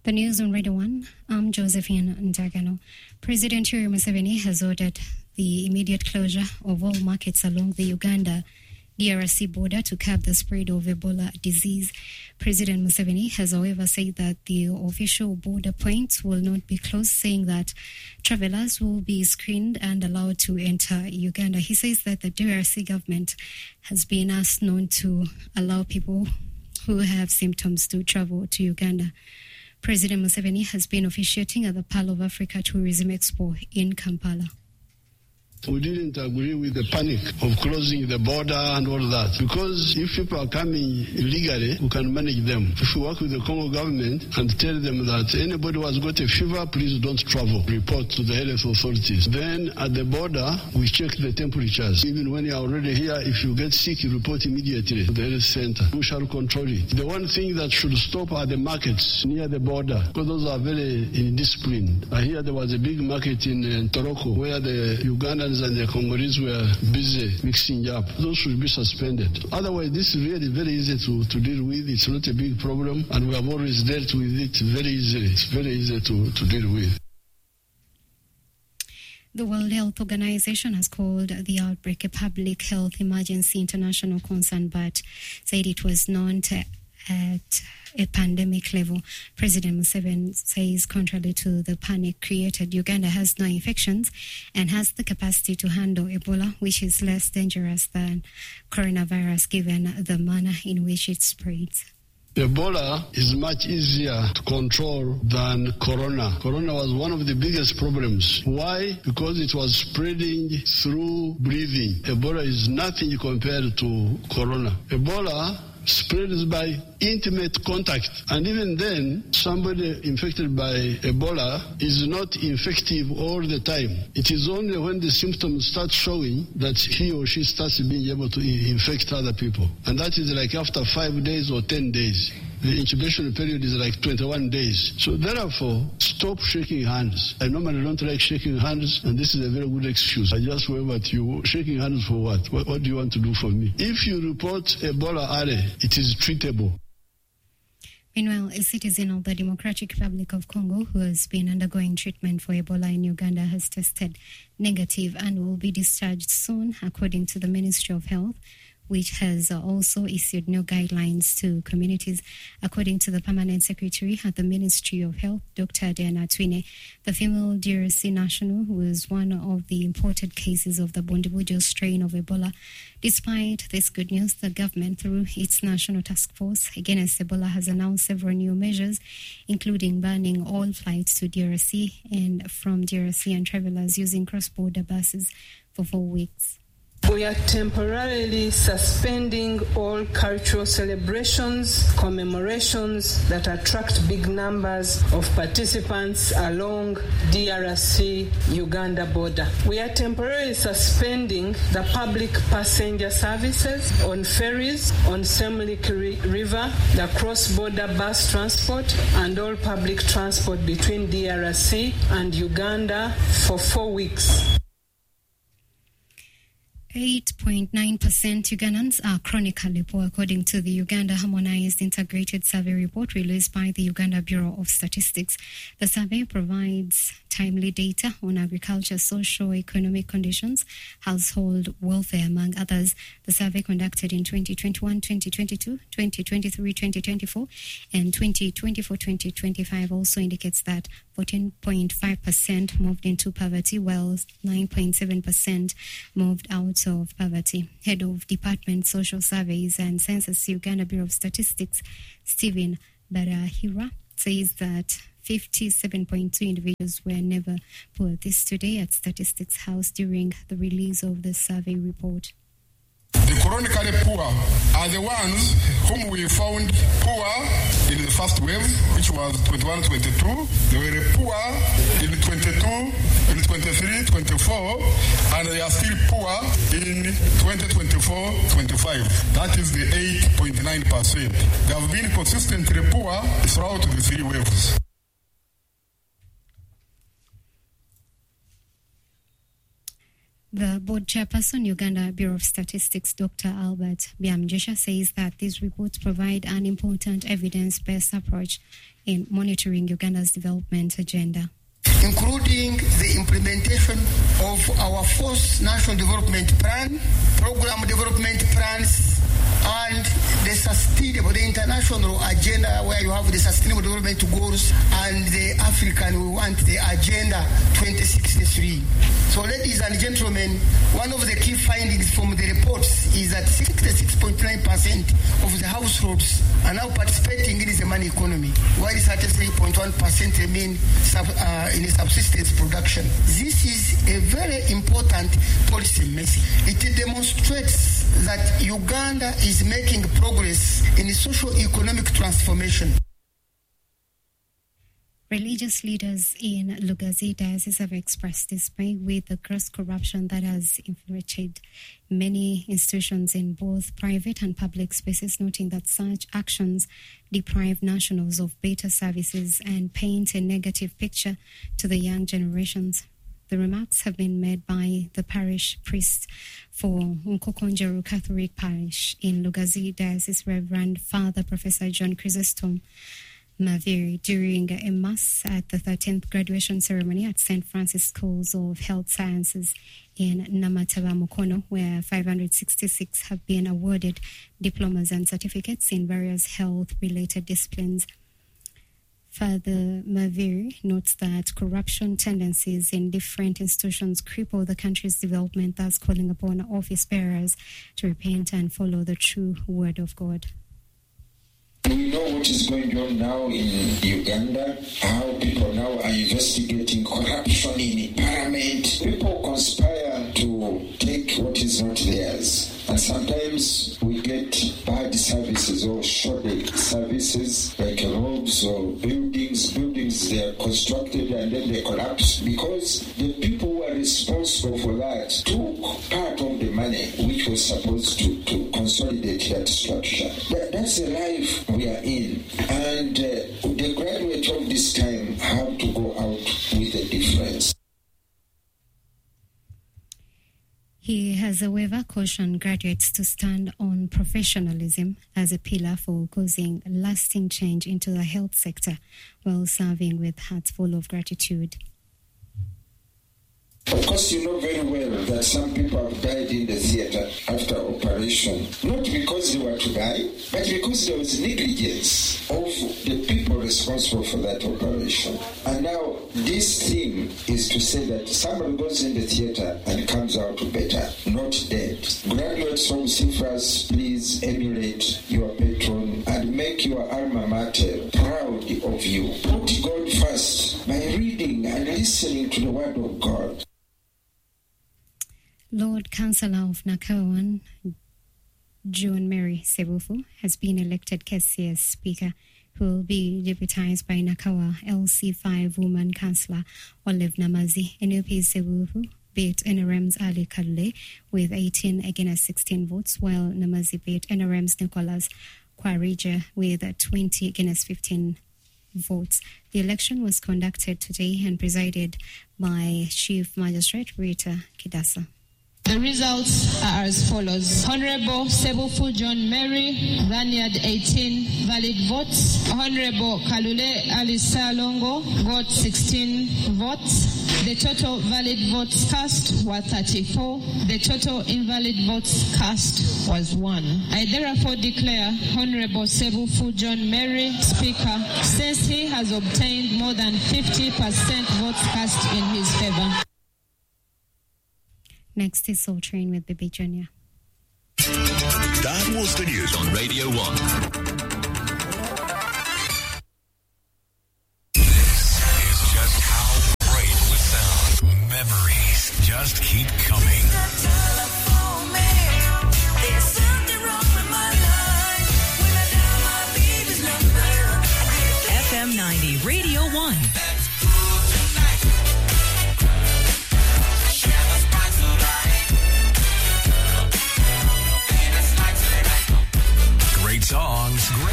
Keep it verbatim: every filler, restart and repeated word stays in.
The news on Radio one. I'm Josephine Ndagano. President Yoweri Museveni has ordered the immediate closure of all markets along the Uganda-D R C border to curb the spread of Ebola disease. President Museveni has, however, said that the official border points will not be closed, saying that travelers will be screened and allowed to enter Uganda. He says that the D R C government has been asked not to allow people who have symptoms to travel to Uganda. President Museveni has been officiating at the Pearl of Africa Tourism Expo in Kampala. We didn't agree with the panic of closing the border and all that, because if people are coming illegally, we can manage them. If we work with the Congo government and tell them that anybody who has got a fever, please don't travel, report to the health authorities. Then at the border, we check the temperatures. Even when you are already here, if you get sick, you report immediately to the health center. We shall control it. The one thing that should stop are the markets near the border, because those are very indisciplined. I hear there was a big market in uh, Toroko where the Ugandans and the Congolese were busy mixing up. Those should be suspended. Otherwise, this is really very easy to, to deal with. It's not a big problem, and we have always dealt with it very easily. It's very easy to, to deal with. The World Health Organization has called the outbreak a public health emergency international concern, but said it was not at a pandemic level. President Museveni says, contrary to the panic created, Uganda has no infections and has the capacity to handle Ebola, which is less dangerous than coronavirus given the manner in which it spreads. Ebola is much easier to control than corona. Corona was one of the biggest problems. Why? Because it was spreading through breathing. Ebola is nothing compared to corona. Ebola spreads by intimate contact. And even then, somebody infected by Ebola is not infective all the time. It is only when the symptoms start showing that he or she starts being able to infect other people. And that is like after five days or ten days. The incubation period is like twenty-one days. So therefore, stop shaking hands. I normally don't like shaking hands, and this is a very good excuse. I just wave at you. Shaking hands for what? What, what do you want to do for me? If you report Ebola early, it is treatable. Meanwhile, a citizen of the Democratic Republic of Congo who has been undergoing treatment for Ebola in Uganda has tested negative and will be discharged soon, according to the Ministry of Health, which has also issued new guidelines to communities. According to the Permanent Secretary at the Ministry of Health, Doctor Diana Twine, the female D R C national was one of the imported cases of the Bondibujo strain of Ebola. Despite this good news, the government, through its National Task Force Against Ebola, has announced several new measures, including banning all flights to D R C and from D R C and travelers using cross-border buses for four weeks. We are temporarily suspending all cultural celebrations, commemorations that attract big numbers of participants along D R C-Uganda border. We are temporarily suspending the public passenger services on ferries on Semliki River, the cross-border bus transport, and all public transport between D R C and Uganda for four weeks. eight point nine percent Ugandans are chronically poor, according to the Uganda Harmonized Integrated Survey report released by the Uganda Bureau of Statistics. The survey provides timely data on agriculture, socio-economic conditions, household welfare, among others. The survey conducted in twenty twenty-one twenty twenty-two, twenty twenty-three twenty twenty-four, and twenty twenty-four twenty twenty-five also indicates that fourteen point five percent moved into poverty, while nine point seven percent moved out of poverty. Head of Department Social Surveys and Census, Uganda Bureau of Statistics, Stephen Barahira, says that fifty-seven point two individuals were never poor. This today at Statistics House during the release of the survey report. The chronically poor are the ones whom we found poor in the first wave, which was twenty-one twenty-two. They were poor in twenty-two, in twenty-three twenty-four, and they are still poor in twenty twenty-four twenty-five. That is the eight point nine percent. They have been consistently poor throughout the three waves. The board chairperson, Uganda Bureau of Statistics, Doctor Albert Byamjesha, says that these reports provide an important evidence-based approach in monitoring Uganda's development agenda, including the implementation of our fourth National Development Plan, Program Development Plans, and the sustainable, the international agenda where you have the Sustainable Development Goals and the African, we want the Agenda twenty sixty-three. So ladies and gentlemen, one of the key findings from the reports is that sixty-six point nine percent of the households are now participating in the money economy, while thirty-three point one percent remain sub, uh, in subsistence production. This is a very important policy message. It demonstrates that Uganda is making progress in socio-economic transformation. Religious leaders in Lugazi Diocese have expressed dismay with the gross corruption that has infiltrated many institutions in both private and public spaces, noting that such actions deprive nationals of better services and paint a negative picture to the young generations. The remarks have been made by the parish priest for Nkokonjeru Catholic Parish in Lugazi Diocese, Reverend Father Professor John Chrysostom Maviri, during a mass at the thirteenth graduation ceremony at Saint Francis Schools of Health Sciences in Namataba Mukono, where five hundred sixty-six have been awarded diplomas and certificates in various health-related disciplines. Father Maviri notes that corruption tendencies in different institutions cripple the country's development, thus calling upon office bearers to repent and follow the true word of God. We know what is going on now in Uganda, how people now are investigating corruption in parliament. People conspire to take what is not theirs. And sometimes we get bad services or shoddy services like roads or buildings. Buildings, they are constructed and then they collapse because the people who are responsible for that took part of the money which was supposed to, to consolidate that structure. That, that's the life we are in. And uh, the graduates of this time have to go out with a difference. He has, however, cautioned graduates to stand on professionalism as a pillar for causing lasting change into the health sector while serving with hearts full of gratitude. Of course, you know very well that some people have died in the theatre after operation, not because they were to die, but because there was negligence of the people responsible for that operation. And now this thing is to say that somebody goes in the theatre and comes out better, not dead. Graduates from Cephas, please emulate your patron and make your alma mater proud of you. Put God first by reading and listening to the word of God. Lord Councillor of Nakawan, John Mary Sebufu, has been elected K C S Speaker, who will be deputized by Nakawa L C five woman Councillor Olive Namazi. N U P Sebufu beat N R M's Ali Kadle with eighteen against sixteen votes, while Namazi beat N R M's Nicholas Kwarija with twenty against fifteen votes. The election was conducted today and presided by Chief Magistrate Rita Kidasa. The results are as follows. Honorable Sebufu John Mary garnered eighteen valid votes. Honorable Kalule Alisa Longo got sixteen votes. The total valid votes cast were thirty-four. The total invalid votes cast was one. I therefore declare Honorable Sebufu John Mary Speaker, since he has obtained more than fifty percent votes cast in his favor. Next is Soul Train with Bibi Junior That was the news on Radio one. This is just how great it would sound. Memories just keep coming.